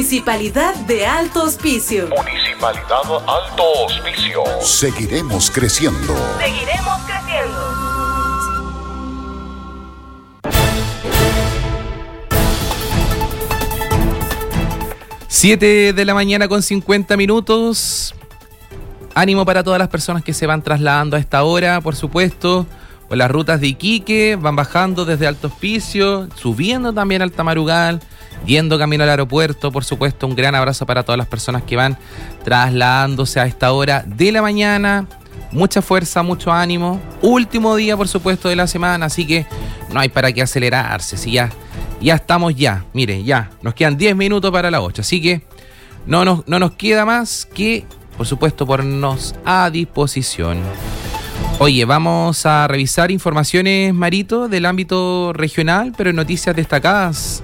Municipalidad de Alto Hospicio. Municipalidad Alto Hospicio. Seguiremos creciendo. Seguiremos creciendo. Siete de la mañana con 50 minutos. Ánimo para todas las personas que se van trasladando a esta hora, por supuesto. Por las rutas de Iquique, van bajando desde Alto Hospicio, subiendo también al Tamarugal, yendo camino al aeropuerto, por supuesto. Un gran abrazo para todas las personas que van trasladándose a esta hora de la mañana. Mucha fuerza, mucho ánimo. Último día, por supuesto, de la semana, así que no hay para qué acelerarse. Si ya estamos mire, nos quedan 10 minutos para las 8, así que no nos queda más que, por supuesto, ponernos a disposición. Oye, vamos a revisar informaciones, Marito, del ámbito regional, pero en noticias destacadas.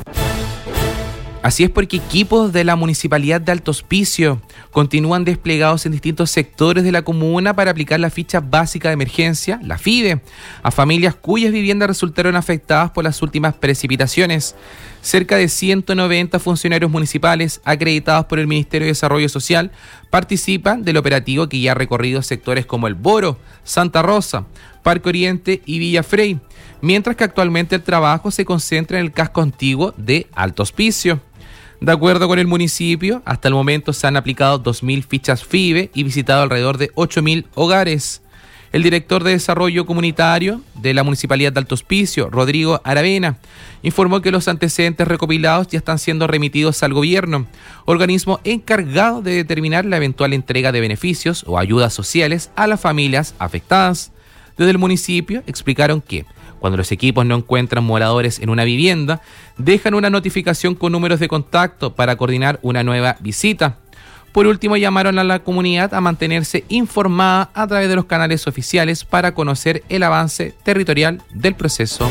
Así es, porque equipos de la Municipalidad de Alto Hospicio continúan desplegados en distintos sectores de la comuna para aplicar la ficha básica de emergencia, la FIDE, a familias cuyas viviendas resultaron afectadas por las últimas precipitaciones. Cerca de 190 funcionarios municipales acreditados por el Ministerio de Desarrollo Social participan del operativo, que ya ha recorrido sectores como El Boro, Santa Rosa, Parque Oriente y Villa Frey, mientras que actualmente el trabajo se concentra en el casco antiguo de Alto Hospicio. De acuerdo con el municipio, hasta el momento se han aplicado 2.000 fichas FIBE y visitado alrededor de 8.000 hogares. El director de Desarrollo Comunitario de la Municipalidad de Alto Hospicio, Rodrigo Aravena, informó que los antecedentes recopilados ya están siendo remitidos al gobierno, organismo encargado de determinar la eventual entrega de beneficios o ayudas sociales a las familias afectadas. Desde el municipio explicaron que, cuando los equipos no encuentran moradores en una vivienda, dejan una notificación con números de contacto para coordinar una nueva visita. Por último, llamaron a la comunidad a mantenerse informada a través de los canales oficiales para conocer el avance territorial del proceso.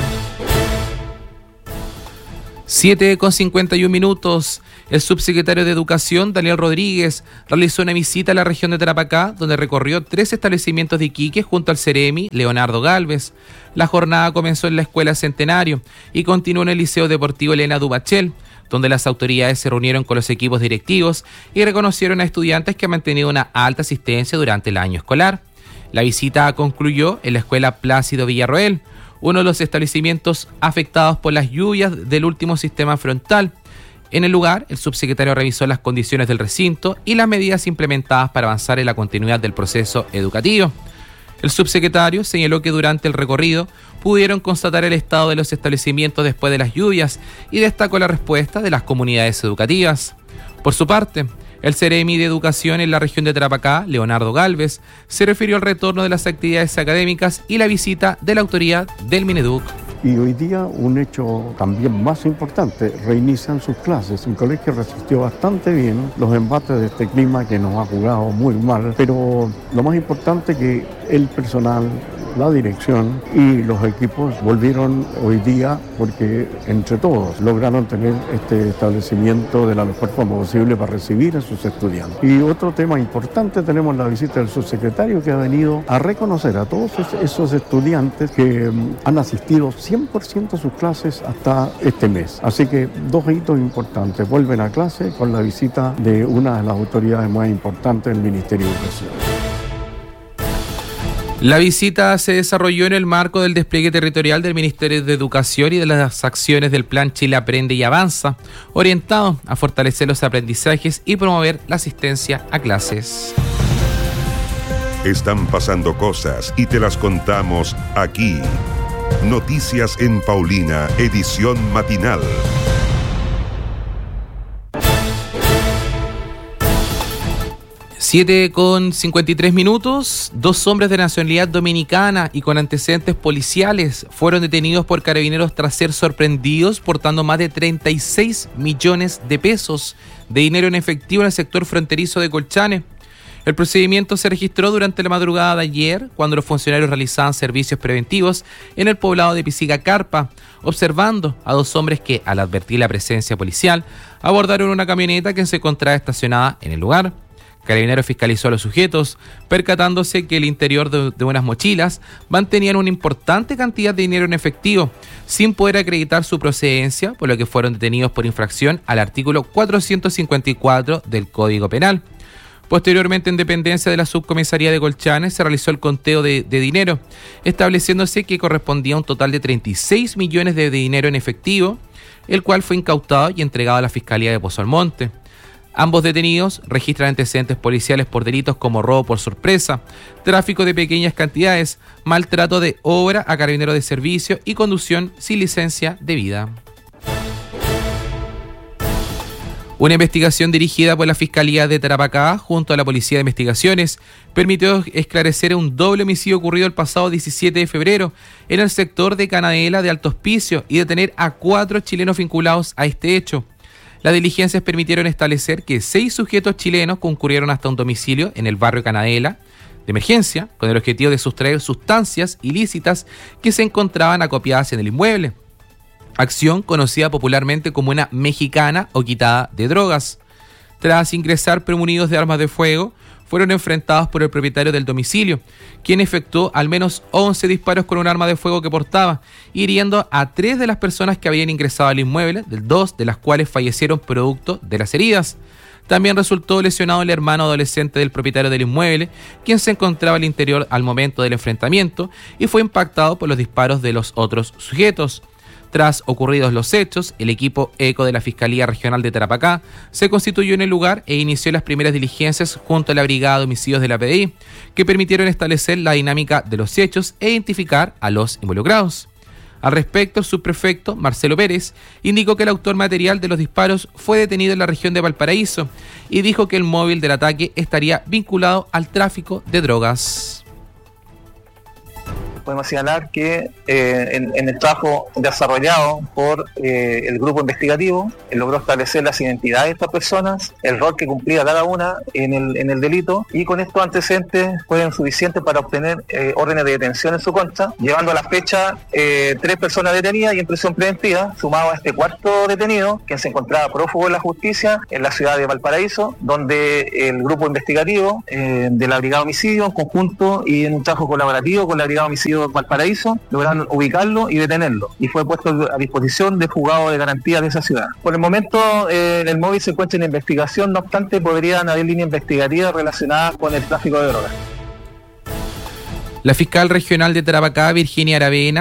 7:51 minutos. El subsecretario de Educación, Daniel Rodríguez, realizó una visita a la región de Tarapacá, donde recorrió 3 establecimientos de Iquique junto al Ceremi Leonardo Galvez. La jornada comenzó en la Escuela Centenario y continuó en el Liceo Deportivo Elena Dubachel, donde las autoridades se reunieron con los equipos directivos y reconocieron a estudiantes que han mantenido una alta asistencia durante el año escolar. La visita concluyó en la Escuela Plácido Villarroel, uno de los establecimientos afectados por las lluvias del último sistema frontal. En el lugar, el subsecretario revisó las condiciones del recinto y las medidas implementadas para avanzar en la continuidad del proceso educativo. El subsecretario señaló que durante el recorrido pudieron constatar el estado de los establecimientos después de las lluvias y destacó la respuesta de las comunidades educativas. Por su parte, el Ceremi de Educación en la región de Tarapacá, Leonardo Galvez, se refirió al retorno de las actividades académicas y la visita de la autoridad del Mineduc. Y hoy día un hecho también más importante, reinician sus clases. El colegio resistió bastante bien los embates de este clima que nos ha jugado muy mal, pero lo más importante es que el personal, la dirección y los equipos volvieron hoy día porque entre todos lograron tener este establecimiento de la mejor forma posible para recibir a sus estudiantes. Y otro tema importante, tenemos la visita del subsecretario, que ha venido a reconocer a todos esos estudiantes que han asistido 100% a sus clases hasta este mes. Así que 2 hitos importantes, vuelven a clase con la visita de una de las autoridades más importantes del Ministerio de Educación. La visita se desarrolló en el marco del despliegue territorial del Ministerio de Educación y de las acciones del Plan Chile Aprende y Avanza, orientado a fortalecer los aprendizajes y promover la asistencia a clases. Están pasando cosas y te las contamos aquí. Noticias en Paulina, edición matinal. Siete con 53 minutos. 2 hombres de nacionalidad dominicana y con antecedentes policiales fueron detenidos por carabineros tras ser sorprendidos portando más de 36 millones de pesos de dinero en efectivo en el sector fronterizo de Colchane. El procedimiento se registró durante la madrugada de ayer, cuando los funcionarios realizaban servicios preventivos en el poblado de Pisiga-Carpa, observando a 2 hombres que, al advertir la presencia policial, abordaron una camioneta que se encontraba estacionada en el lugar. Carabineros fiscalizó a los sujetos, percatándose que el interior de unas mochilas mantenían una importante cantidad de dinero en efectivo, sin poder acreditar su procedencia, por lo que fueron detenidos por infracción al artículo 454 del Código Penal. Posteriormente, en dependencia de la Subcomisaría de Colchane, se realizó el conteo de dinero, estableciéndose que correspondía a un total de 36 millones de dinero en efectivo, el cual fue incautado y entregado a la Fiscalía de Pozo Almonte. Ambos detenidos registran antecedentes policiales por delitos como robo por sorpresa, tráfico de pequeñas cantidades, maltrato de obra a carabineros de servicio y conducción sin licencia debida. Una investigación dirigida por la Fiscalía de Tarapacá junto a la Policía de Investigaciones permitió esclarecer un doble homicidio ocurrido el pasado 17 de febrero en el sector de Canadela de Alto Hospicio y detener a 4 chilenos vinculados a este hecho. Las diligencias permitieron establecer que 6 sujetos chilenos concurrieron hasta un domicilio en el barrio Canadela de emergencia con el objetivo de sustraer sustancias ilícitas que se encontraban acopiadas en el inmueble. Acción conocida popularmente como una mexicana o quitada de drogas. Tras ingresar premunidos de armas de fuego, fueron enfrentados por el propietario del domicilio, quien efectuó al menos 11 disparos con un arma de fuego que portaba, hiriendo a 3 de las personas que habían ingresado al inmueble, 2 de las cuales fallecieron producto de las heridas. También resultó lesionado el hermano adolescente del propietario del inmueble, quien se encontraba al interior al momento del enfrentamiento y fue impactado por los disparos de los otros sujetos. Tras ocurridos los hechos, el equipo ECO de la Fiscalía Regional de Tarapacá se constituyó en el lugar e inició las primeras diligencias junto a la Brigada de Homicidios de la PDI, que permitieron establecer la dinámica de los hechos e identificar a los involucrados. Al respecto, el subprefecto Marcelo Pérez indicó que el autor material de los disparos fue detenido en la región de Valparaíso y dijo que el móvil del ataque estaría vinculado al tráfico de drogas. Podemos señalar que en el trabajo desarrollado por el grupo investigativo logró establecer las identidades de estas personas, el rol que cumplía cada una en el delito, y con estos antecedentes fueron suficientes para obtener órdenes de detención en su contra, llevando a la fecha 3 personas detenidas y en prisión preventiva, sumado a este 4º detenido, quien se encontraba prófugo de la justicia en la ciudad de Valparaíso, donde el grupo investigativo de la Brigada de Homicidio, en conjunto y en un trabajo colaborativo con la Brigada de Homicidio Valparaíso, lograron ubicarlo y detenerlo, y fue puesto a disposición de juzgado de garantía de esa ciudad. Por el momento el móvil se encuentra en investigación, no obstante podrían haber líneas investigativas relacionadas con el tráfico de drogas. La fiscal regional de Tarapacá, Virginia Aravena,